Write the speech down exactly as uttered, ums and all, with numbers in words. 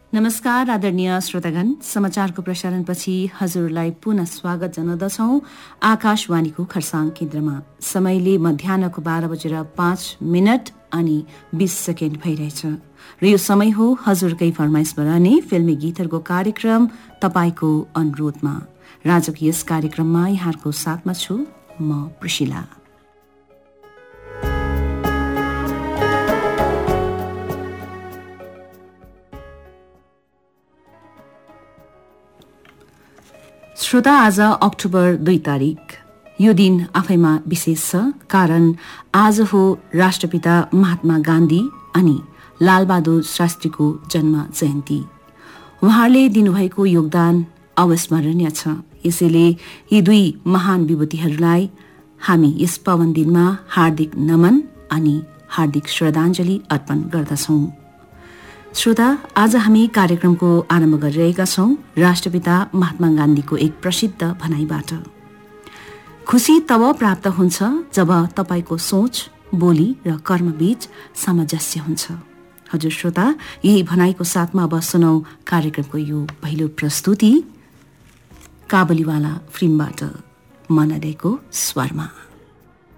नमस्कार आदरणीय श्रोतागण, समाचारको प्रसारणपछि हजुरलाई पुनः स्वागत जनाउँदछौं आकाशवाणीको खरसाङ केन्द्रमा। समयले मध्याहको बाह्र बजेर पाँच मिनट अनि बीस सेकेन्ड भइरहेछ र यो समय हो हजुरकै फरमाइसमा रहने फिल्मी गीतहरूको कार्यक्रम तपाईको अनुरोधमा। राजको यस कार्यक्रममा यहाँको साथमा छु म प्रिशिला। श्रोता, आज अक्टोबर दुई तारिक। यो दिन आफैमा विशेष छ, कारण आज हो राष्ट्रपिता महात्मा गान्धी अनि लालबहादुर शास्त्रीको जन्म जयन्ती। उहाँहरूले दिनुभएको योगदान अविस्मरणीय छ। यसैले यी दुई महान विभूतिहरूलाई हामी यस पावन दिनमा हार्दिक नमन अनि हार्दिक श्रद्धाञ्जली अर्पण गर्दछौं। श्रोता, आज हामी कार्यक्रमको आरम्भ गरिरहेका छौं राष्ट्रपिता महात्मा गान्धीको एक प्रसिद्ध भनाइबाट। खुशी तब प्राप्त हुन्छ जब तपाईको सोच, बोली र कर्मबीच सामञ्जस्य हुन्छ। हजुर श्रोता, यही भनाइको साथमा अब सुनौ कार्यक्रमको यो पहिलो प्रस्तुति काबुलीवाला फिल्मबाट मनरेको स्वरमा।